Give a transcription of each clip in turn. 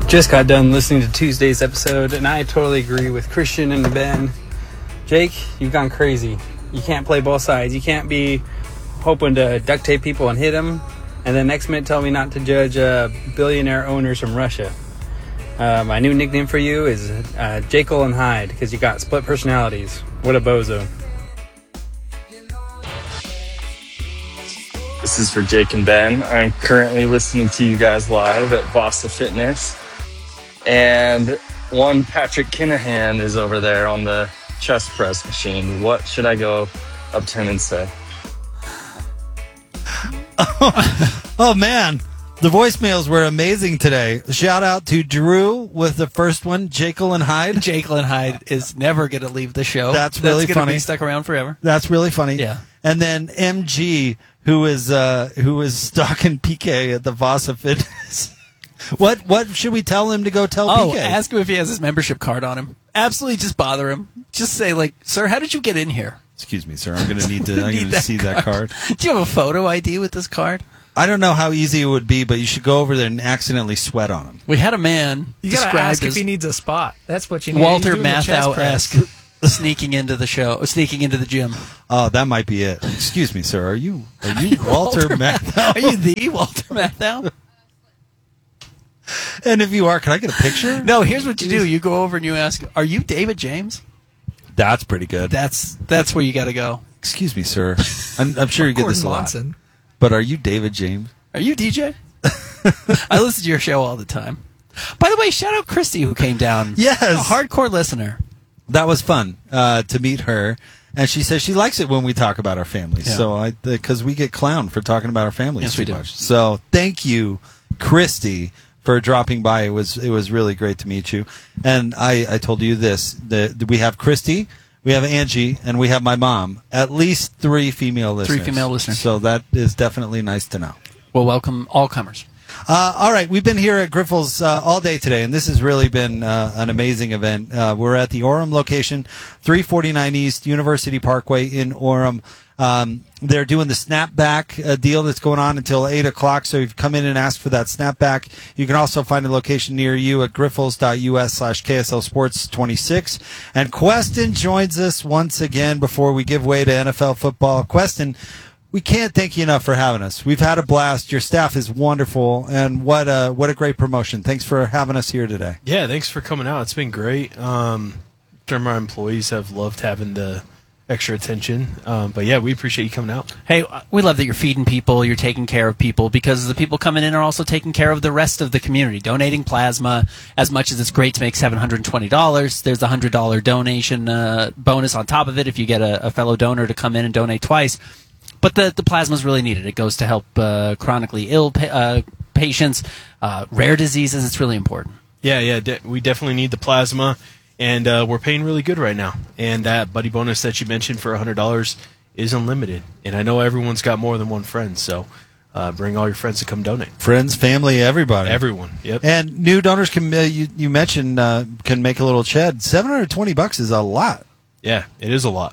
Just got done listening to Tuesday's episode, and I totally agree with Christian and Ben. Jake, you've gone crazy. You can't play both sides. You can't be hoping to duct tape people and hit them, and then next minute tell me not to judge billionaire owners from Russia. My new nickname for you is Jekyll and Hyde, because you got split personalities. What a bozo. This is for Jake and Ben. I'm currently listening to you guys live at Vasa Fitness. And one Patrick Kinahan is over there on the chest press machine. What should I go up to him and say? Oh, man. The voicemails were amazing today. Shout out to Drew with the first one, Jekyll and Hyde. Jekyll and Hyde is never going to leave the show. That's really gonna funny. Be stuck around forever. That's really funny. Yeah. And then MG, who is stalking PK at the Vasa Fitness. What should we tell him to go tell PK? Ask him if he has his membership card on him. Absolutely, just bother him. Just say, like, sir, how did you get in here? Excuse me, sir. I'm going to need to see that card. Do you have a photo ID with this card? I don't know how easy it would be, but you should go over there and accidentally sweat on him. We had a man. You got to ask if he needs a spot. That's what you need. Walter Matthau-esque sneaking into the gym. Oh, that might be it. Excuse me, sir. Are you Walter Matthau? Are you the Walter Matthau? And if you are, can I get a picture? No, here's what you do. You go over and you ask, are you David James? That's pretty good. That's where you got to go. Excuse me, sir. I'm sure you get this a lot. But are you David James? Are you DJ? I listen to your show all the time. By the way, shout out Christy who came down. Yes. A hardcore listener. That was fun to meet her. And she says she likes it when we talk about our families. Yeah. So because we get clowned for talking about our families too much. So thank you, Christy, for dropping by. It was really great to meet you. And I told you this, that we have Christy, we have Angie, and we have my mom. At least 3 female listeners. 3 female listeners. So that is definitely nice to know. Well, welcome all comers. All right, we've been here at Grifols all day today, and this has really been an amazing event. We're at the Orem location, 349 East University Parkway in Orem. They're doing the snapback deal that's going on until 8 o'clock, so if you come in and ask for that snapback, you can also find a location near you at grifols.us/KSL Sports 26. And Queston joins us once again before we give way to NFL football. Queston, we can't thank you enough for having us. We've had a blast. Your staff is wonderful, and what a great promotion. Thanks for having us here today. Yeah, thanks for coming out. It's been great. Our employees have loved having the extra attention. But yeah, we appreciate you coming out. Hey, we love that you're feeding people, you're taking care of people, because the people coming in are also taking care of the rest of the community, donating plasma. As much as it's great to make $720, there's a $100 donation bonus on top of it if you get a fellow donor to come in and donate twice. But the plasma is really needed. It goes to help chronically ill patients, rare diseases. It's really important. Yeah, we definitely need the plasma, and we're paying really good right now. And that buddy bonus that you mentioned for $100 is unlimited. And I know everyone's got more than one friend, so bring all your friends to come donate. Friends, family, everybody. Everyone, yep. And new donors can, you mentioned, can make a little ched. $720 is a lot. Yeah, it is a lot.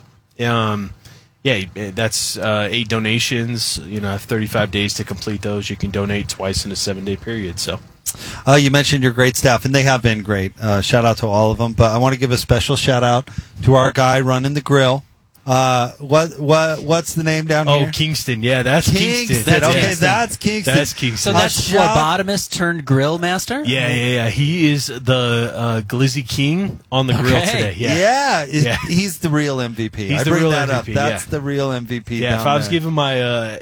Yeah, that's 8 donations. You know, I have 35 days to complete those. You can donate twice in a 7-day period. So, you mentioned your great staff, and they have been great. Shout out to all of them. But I want to give a special shout out to our guy running the grill. What's the name down here? Oh, Kingston. Yeah, that's Kingston. That's Kingston. That's Kingston. So that's phlebotomist turned grill master? Yeah. He is the Glizzy King on the grill today. Yeah. He's the real MVP. He's the real MVP. That's the real MVP. Yeah, if I was giving my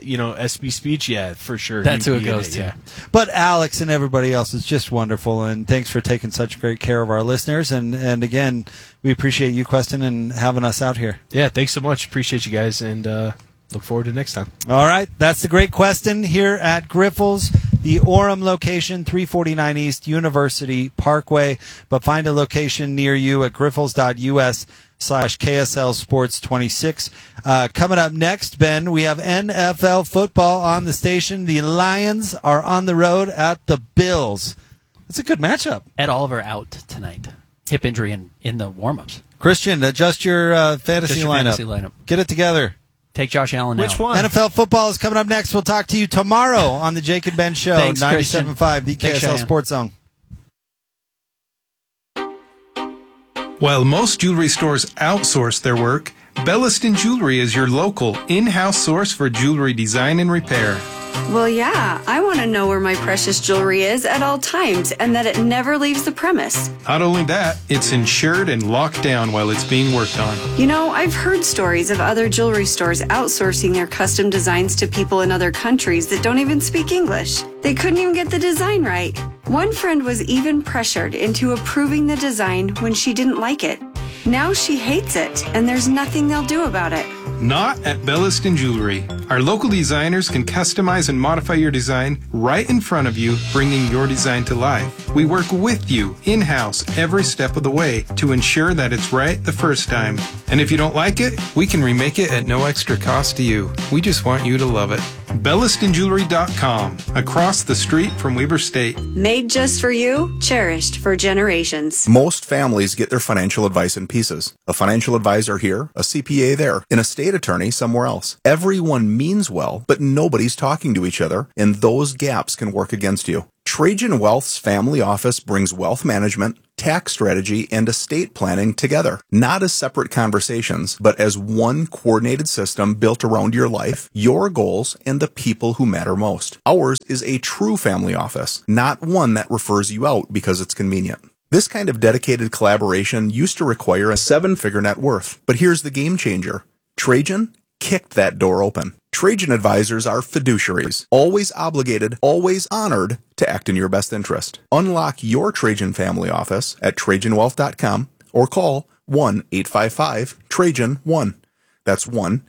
SB speech, yeah, for sure. That's who it goes to. Yeah. But Alex and everybody else is just wonderful, and thanks for taking such great care of our listeners. And again, we appreciate you, Queston, and having us out here. Yeah, thanks so much. Appreciate you guys, and look forward to next time. All right. That's the great Queston here at Grifols, the Orem location, 349 East University Parkway. But find a location near you at grifols.us/KSL Sports 26. Coming up next, Ben, we have NFL football on the station. The Lions are on the road at the Bills. It's a good matchup. Ed Oliver out tonight. Hip injury in the warm-ups. Christian, adjust your fantasy lineup. Get it together. Take Josh Allen now. Which one? NFL football is coming up next. We'll talk to you tomorrow on the Jake and Ben Show, 97.5, the KSL Sports Zone. While most jewelry stores outsource their work, Belliston Jewelry is your local, in-house source for jewelry design and repair. Well, yeah, I want to know where my precious jewelry is at all times and that it never leaves the premise. Not only that, it's insured and locked down while it's being worked on. You know, I've heard stories of other jewelry stores outsourcing their custom designs to people in other countries that don't even speak English. They couldn't even get the design right. One friend was even pressured into approving the design when she didn't like it. Now she hates it, and there's nothing they'll do about it. Not at Belliston Jewelry. Our local designers can customize and modify your design right in front of you, bringing your design to life. We work with you in-house every step of the way to ensure that it's right the first time. And if you don't like it, we can remake it at no extra cost to you. We just want you to love it. BellistonJewelry.com, across the street from Weber State. Made just for you, cherished for generations. Most families get their financial advice in pieces. A financial advisor here, a CPA there, an estate attorney somewhere else. Everyone means well, but nobody's talking to each other, and those gaps can work against you. Trajan Wealth's family office brings wealth management, tax strategy, and estate planning together, not as separate conversations, but as one coordinated system built around your life, your goals, and the people who matter most. Ours is a true family office, not one that refers you out because it's convenient. This kind of dedicated collaboration used to require a 7-figure net worth, but here's the game changer. Trajan kicked that door open. Trajan advisors are fiduciaries, always obligated, always honored to act in your best interest. Unlock your Trajan family office at TrajanWealth.com or call 1-855-TRAJAN-1. That's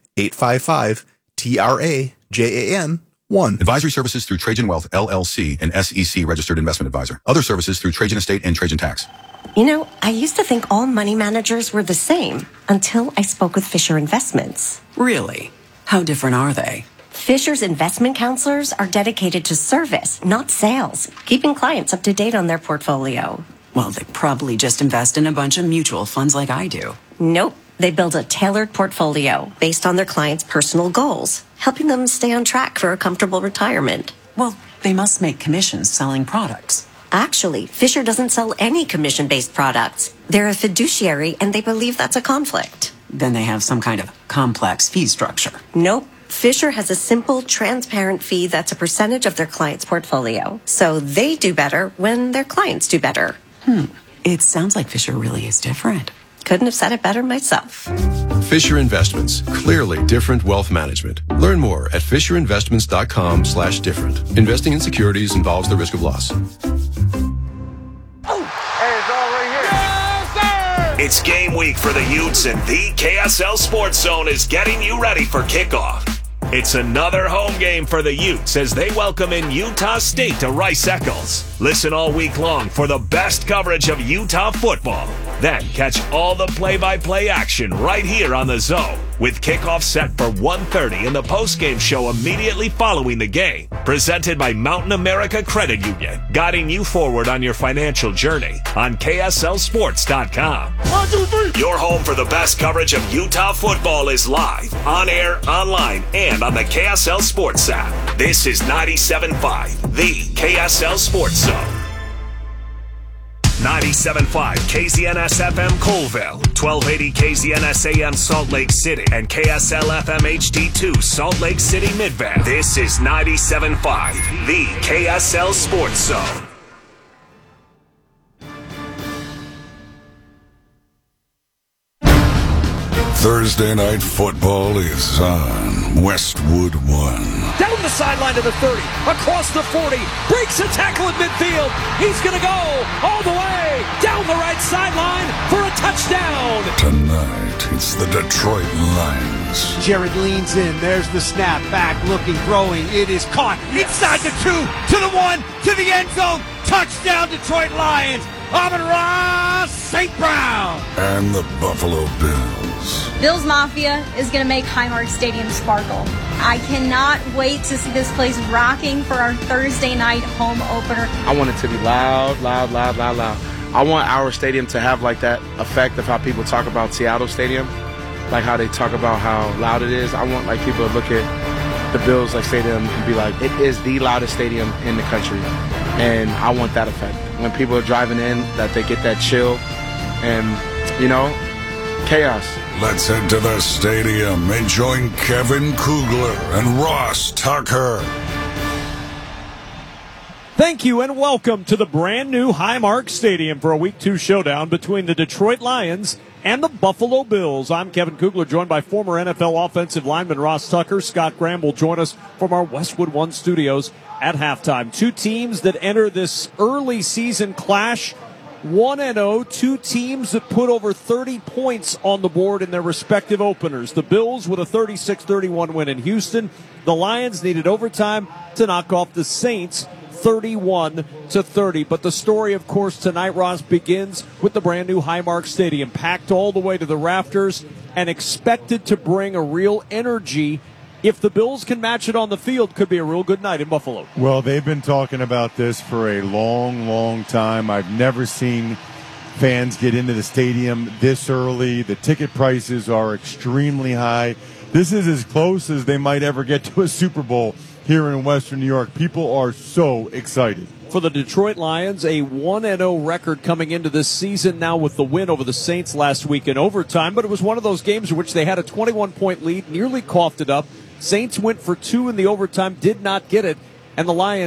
1-855-TRAJAN-1. Advisory services through Trajan Wealth, LLC, an SEC registered investment advisor. Other services through Trajan Estate and Trajan Tax. You know, I used to think all money managers were the same until I spoke with Fisher Investments. Really? How different are they? Fisher's investment counselors are dedicated to service, not sales, keeping clients up to date on their portfolio. Well, they probably just invest in a bunch of mutual funds like I do. Nope. They build a tailored portfolio based on their clients' personal goals, helping them stay on track for a comfortable retirement. Well, they must make commissions selling products. Actually, Fisher doesn't sell any commission-based products. They're a fiduciary, and they believe that's a conflict. Then they have some kind of complex fee structure. Nope. Fisher has a simple, transparent fee that's a percentage of their client's portfolio. So they do better when their clients do better. It sounds like Fisher really is different. Couldn't have said it better myself. Fisher Investments. Clearly different wealth management. Learn more at FisherInvestments.com/different. Investing in securities involves the risk of loss. It's game week for the Utes, and the KSL Sports Zone is getting you ready for kickoff. It's another home game for the Utes as they welcome in Utah State to Rice-Eccles. Listen all week long for the best coverage of Utah football. Then catch all the play-by-play action right here on the Zone, with kickoff set for 1:30 and the postgame show immediately following the game. Presented by Mountain America Credit Union, guiding you forward on your financial journey on KSLSports.com. 1, 2, 3. Your home for the best coverage of Utah football is live, on air, online, and on the KSL Sports app. This is 97.5, the KSL Sports Zone. 97.5 KZNS FM Colville, 1280 KZNS AM Salt Lake City, and KSL FM HD2 Salt Lake City Midvale. This is 97.5, the KSL Sports Zone. Thursday night football is on Westwood One. Down the sideline to the 30, across the 40, breaks a tackle at midfield. He's going to go all the way down the right sideline for a touchdown. Tonight, it's the Detroit Lions. Jared leans in. There's the snap. Back looking, throwing. It is caught. Inside the 2, to the 1, to the end zone. Touchdown, Detroit Lions. Amon-Ra St. Brown. And the Buffalo Bills. Bills Mafia is going to make Highmark Stadium sparkle. I cannot wait to see this place rocking for our Thursday night home opener. I want it to be loud, loud, loud, loud, loud. I want our stadium to have like that effect of how people talk about Seattle Stadium, like how they talk about how loud it is. I want like people to look at the Bills like stadium and be like, it is the loudest stadium in the country. And I want that effect. When people are driving in, that they get that chill. And, chaos. Let's head to the stadium and join Kevin Kugler and Ross Tucker. Thank you and welcome to the brand new Highmark Stadium for a Week 2 showdown between the Detroit Lions and the Buffalo Bills. I'm Kevin Kugler, joined by former NFL offensive lineman Ross Tucker. Scott Graham will join us from our Westwood One studios at halftime. Two teams that enter this early season clash 1-0, two teams that put over 30 points on the board in their respective openers. The Bills with a 36-31 win in Houston. The Lions needed overtime to knock off the Saints 31-30. But the story, of course, tonight, Ross, begins with the brand new Highmark Stadium, packed all the way to the rafters and expected to bring a real energy. If the Bills can match it on the field, could be a real good night in Buffalo. Well, they've been talking about this for a long, long time. I've never seen fans get into the stadium this early. The ticket prices are extremely high. This is as close as they might ever get to a Super Bowl here in Western New York. People are so excited. For the Detroit Lions, a 1-0 record coming into this season now with the win over the Saints last week in overtime. But it was one of those games in which they had a 21-point lead, nearly coughed it up. Saints went for two in the overtime, did not get it, and the Lions